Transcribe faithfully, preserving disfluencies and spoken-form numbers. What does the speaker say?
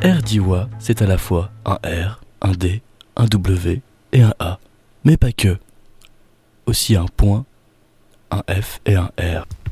Erdiwa, c'est à la fois un R, un D, un W et un A. Mais pas que. Aussi un point, un F et un R.